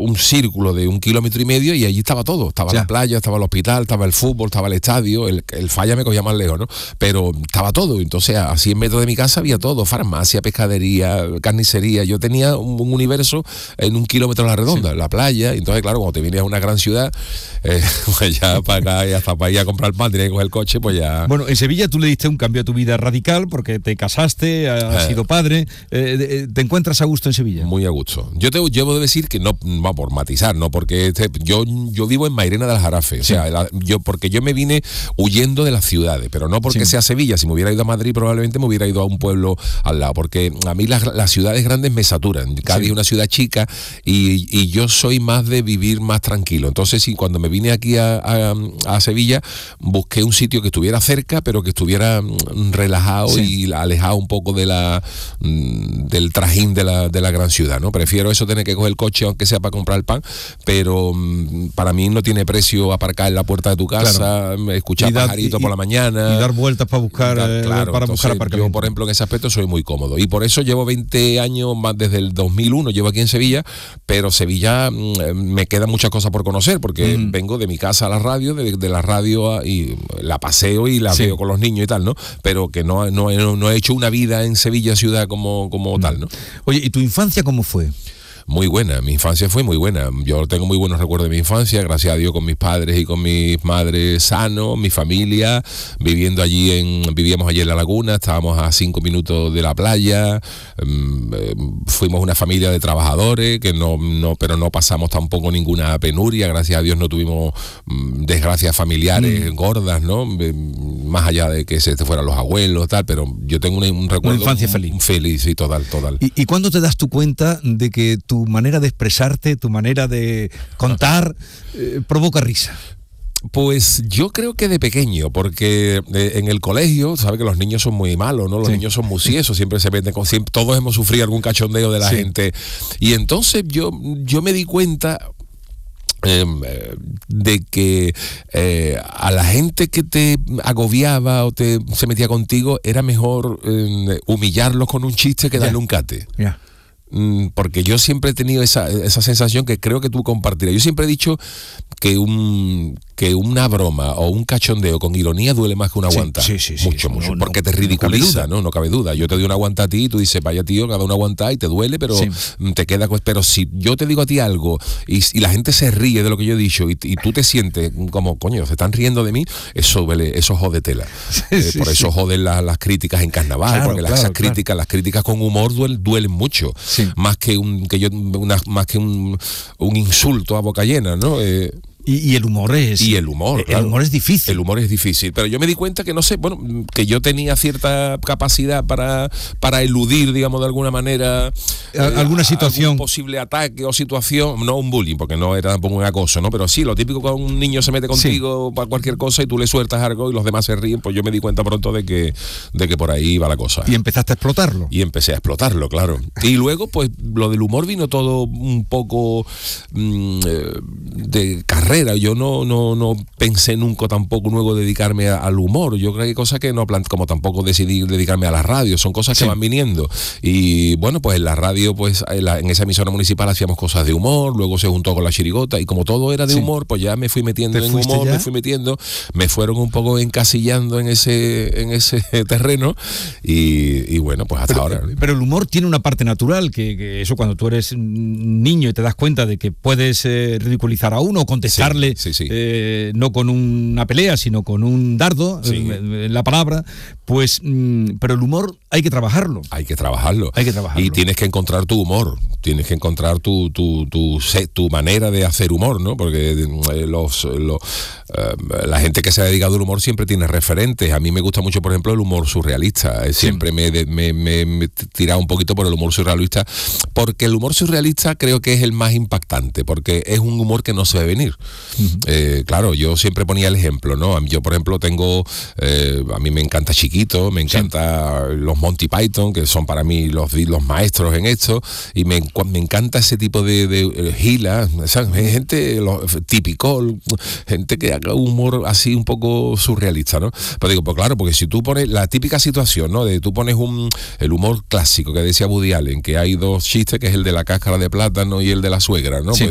un círculo de 1,5 kilómetros y allí estaba todo, estaba la playa, estaba el hospital, estaba el fútbol, estaba el estadio, el Falla me cogía más lejos, ¿no? Pero estaba todo, entonces a 100 metros de mi casa había todo, farmacia, pescadería, carnicería, yo tenía un universo en 1 kilómetro a la redonda, la playa, entonces claro, cuando te vienes a una gran ciudad, pues ya para acá y hasta para ir a comprar pan, tenías que coger el coche, pues ya... Bueno, en Sevilla tú le diste un cambio a tu vida radical porque te casaste, has sido padre, ¿te encuentras a gusto en Sevilla? Muy a gusto. Yo debo decir que no, va por matizar, no porque yo vivo en Mairena del Jarafe, o sea, porque yo me vine huyendo de las ciudades, pero no porque sea Sevilla. Si me hubiera ido a Madrid probablemente me hubiera ido a un pueblo al lado, porque a mí las ciudades grandes me saturan. Cádiz es una ciudad chica y yo soy más de vivir más tranquilo. Entonces cuando me vine aquí a Sevilla busqué un sitio que estuviera cerca pero que estuviera relajado y alejado un poco de del trajín de la gran ciudad, ¿no? Prefiero eso, tener que coger el coche aunque sea para comprar el pan, pero para mí no tiene precio aparcar en la puerta de tu casa, escuchar pajaritos por la mañana y dar vueltas para buscar buscar aparcamiento. Yo, por ejemplo, en ese aspecto soy muy cómodo y por eso llevo 20 años más, desde el 2001 llevo aquí en Sevilla, pero Sevilla me quedan muchas cosas por conocer porque vengo de mi casa a la radio, de la radio y la paseo y la veo con los niños y tal, ¿no? Pero que no he hecho una vida en Sevilla ciudad como tal, ¿no? Oye, ¿y tu infancia cómo fue? Muy buena, mi infancia fue muy buena. Yo tengo muy buenos recuerdos de mi infancia, gracias a Dios, con mis padres y con mis madres sanos, mi familia, vivíamos allí en La Laguna, estábamos a 5 minutos de la playa, fuimos una familia de trabajadores pero no pasamos tampoco ninguna penuria, gracias a Dios no tuvimos desgracias familiares gordas, ¿no? Más allá de que se te fueran los abuelos, tal, pero yo tengo un recuerdo. Una infancia feliz. Feliz, sí, total. ¿Y cuándo te das tu cuenta de que tu manera de expresarte, tu manera de contar, provoca risa? Pues yo creo que de pequeño, porque en el colegio, sabes que los niños son muy malos, ¿no? Los niños son muy ciesos, siempre se venden todos hemos sufrido algún cachondeo de la gente. Y entonces yo me di cuenta de que a la gente que te agobiaba o se metía contigo era mejor humillarlos con un chiste que darle un cate. Porque yo siempre he tenido esa sensación que creo que tú compartirás. Yo siempre he dicho que una broma o un cachondeo con ironía duele más que una aguanta. Mucho, porque te ridiculiza, no cabe duda. Yo te doy una aguanta a ti y tú dices, vaya tío, cada una aguanta y te duele, pero te queda. Pero si yo te digo a ti algo y la gente se ríe de lo que yo he dicho y tú te sientes como, coño, se están riendo de mí, eso duele, eso jode tela. Por eso joden las críticas en carnaval, porque las críticas con humor duelen mucho. Más que un insulto a boca llena, ¿no? Y el humor es... Y el humor, claro. El humor es difícil. El humor es difícil, pero yo me di cuenta que, no sé, bueno, que yo tenía cierta capacidad para eludir, digamos, de alguna manera... alguna situación. Algún posible ataque o situación, no un bullying, porque no era tampoco un acoso, ¿no? Pero sí, lo típico cuando un niño se mete contigo para cualquier cosa y tú le sueltas algo y los demás se ríen, pues yo me di cuenta pronto de que por ahí iba la cosa. Y empezaste a explotarlo. Y empecé a explotarlo, claro. Y luego, pues, lo del humor vino todo un poco de carrera. Yo no pensé nunca tampoco luego dedicarme al humor. Yo creo que hay cosas que no, como tampoco decidí dedicarme a la radio, son cosas que van viniendo. Y bueno, pues en la radio, pues en esa emisora municipal hacíamos cosas de humor, luego se juntó con la chirigota y como todo era de humor, pues ya me fui metiendo en humor, me fueron un poco encasillando en ese terreno y bueno, pues hasta ahora. Pero el humor tiene una parte natural, que eso cuando tú eres niño y te das cuenta de que puedes ridiculizar a uno o contestarle, no con una pelea, sino con un dardo, en la palabra, pues, pero el humor hay que trabajarlo. Hay que trabajarlo. Y tienes que encontrar tu humor, tienes que encontrar tu manera de hacer humor, ¿no? Porque la gente que se ha dedicado al humor siempre tiene referentes. A mí me gusta mucho, por ejemplo, el humor surrealista. Siempre me he tirado un poquito por el humor surrealista, porque el humor surrealista creo que es el más impactante, porque es un humor que no se ve venir. Claro, yo siempre ponía el ejemplo, ¿no? Yo, por ejemplo, a mí me encanta Chiquito, me encanta los Monty Python, que son para mí los maestros en esto, y me encanta ese tipo de gilas, gente típico, gente que haga humor así un poco surrealista, ¿no? Pero digo, pues claro, porque si tú pones la típica situación, ¿no? Tú pones el humor clásico que decía Woody Allen, que hay dos chistes, que es el de la cáscara de plátano y el de la suegra, ¿no? Pues